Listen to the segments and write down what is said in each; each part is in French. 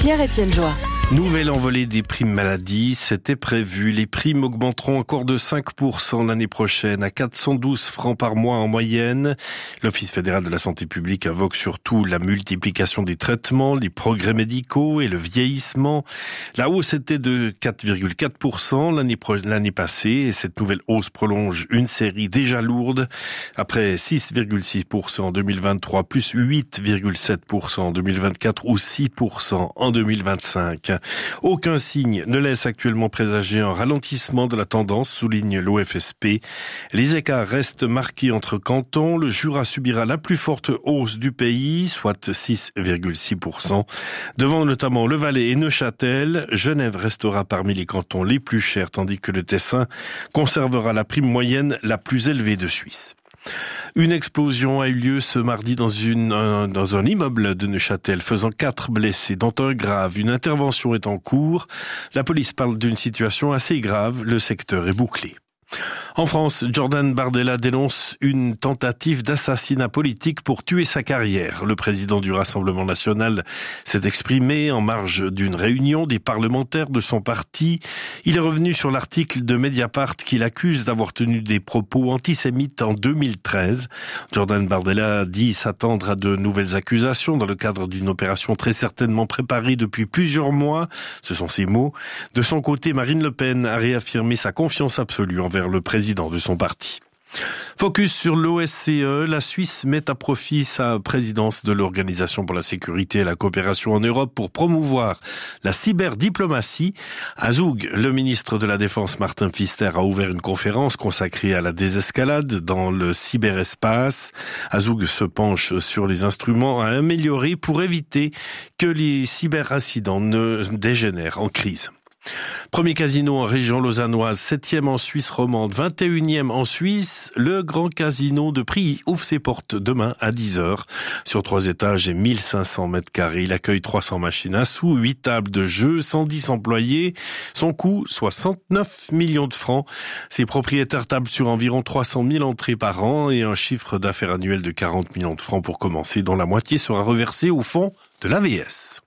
Pierre-Étienne Joie. Nouvelle envolée des primes maladie, c'était prévu. Les primes augmenteront encore de 5% l'année prochaine, à 412 francs par mois en moyenne. L'Office fédéral de la santé publique invoque surtout la multiplication des traitements, les progrès médicaux et le vieillissement. La hausse était de 4,4% l'année passée, et cette nouvelle hausse prolonge une série déjà lourde. Après 6,6% en 2023, plus 8,7% en 2024 ou 6% en 2025. Aucun signe ne laisse actuellement présager un ralentissement de la tendance, souligne l'OFSP. Les écarts restent marqués entre cantons. Le Jura subira la plus forte hausse du pays, soit 6,6%. Devant notamment le Valais et Neuchâtel, Genève restera parmi les cantons les plus chers, tandis que le Tessin conservera la prime moyenne la plus élevée de Suisse. Une explosion a eu lieu ce mardi dans un immeuble de Neuchâtel, faisant 4 blessés, dont un grave. Une intervention est en cours. La police parle d'une situation assez grave. Le secteur est bouclé. En France, Jordan Bardella dénonce une tentative d'assassinat politique pour tuer sa carrière. Le président du Rassemblement national s'est exprimé en marge d'une réunion des parlementaires de son parti. Il est revenu sur l'article de Mediapart qui l'accuse d'avoir tenu des propos antisémites en 2013. Jordan Bardella dit s'attendre à de nouvelles accusations dans le cadre d'une opération très certainement préparée depuis plusieurs mois. Ce sont ses mots. De son côté, Marine Le Pen a réaffirmé sa confiance absolue envers le président de son parti. Focus sur l'OSCE, la Suisse met à profit sa présidence de l'Organisation pour la sécurité et la coopération en Europe pour promouvoir la cyberdiplomatie. À Zoug, le ministre de la Défense Martin Pfister a ouvert une conférence consacrée à la désescalade dans le cyberespace. À Zoug se penche sur les instruments à améliorer pour éviter que les cyberincidents ne dégénèrent en crise. Premier casino en région lausannoise, 7e en Suisse romande, 21e en Suisse. Le grand casino de Prilly ouvre ses portes demain à 10h. Sur 3 étages et 1500 mètres carrés. Il accueille 300 machines à sous, 8 tables de jeu, 110 employés. Son coût, 69 millions de francs. Ses propriétaires tablent sur environ 300 000 entrées par an et un chiffre d'affaires annuel de 40 millions de francs pour commencer, dont la moitié sera reversée au fond de l'AVS.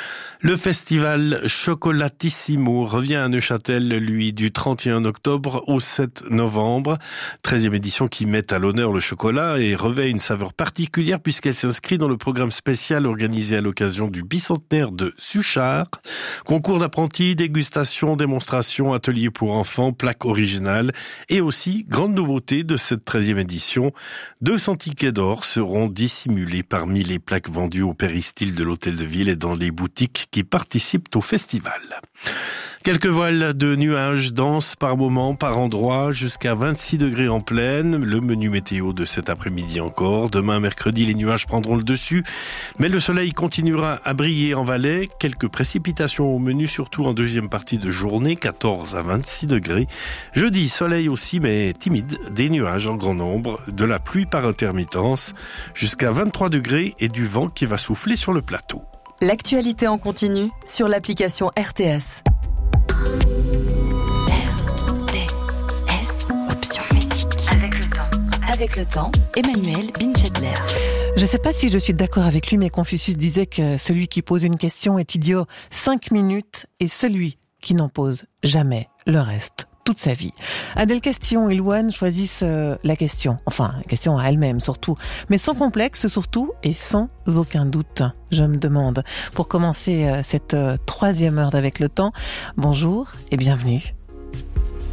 Le festival Chocolatissimo revient à Neuchâtel, lui, du 31 octobre au 7 novembre. 13e édition qui met à l'honneur le chocolat et revêt une saveur particulière puisqu'elle s'inscrit dans le programme spécial organisé à l'occasion du bicentenaire de Suchard. Concours d'apprentis, dégustation, démonstration, atelier pour enfants, plaque originale et aussi, grande nouveauté de cette 13e édition, 200 tickets d'or seront dissimulés parmi les plaques vendues au péristyle de l'hôtel de ville et dans les boutiques qui participent au festival. Quelques voiles de nuages dansent par moments, par endroits, jusqu'à 26 degrés en pleine. Le menu météo de cet après-midi encore. Demain, mercredi, les nuages prendront le dessus. Mais le soleil continuera à briller en Valais. Quelques précipitations au menu, surtout en deuxième partie de journée, 14 à 26 degrés. Jeudi, soleil aussi, mais timide. Des nuages en grand nombre, de la pluie par intermittence, jusqu'à 23 degrés et du vent qui va souffler sur le plateau. L'actualité en continu sur l'application RTS. RTS, option musique. Avec le temps, Emmanuel Binchadler. Je ne sais pas si je suis d'accord avec lui, mais Confucius disait que celui qui pose une question est idiot 5 minutes et celui qui n'en pose jamais le reste toute sa vie. Adèle Castillon et Louane choisissent la question. Enfin, la question à elle-même surtout. Mais sans complexe surtout et sans aucun doute. Je me demande, pour commencer cette 3e heure d'Avec le temps, bonjour et bienvenue.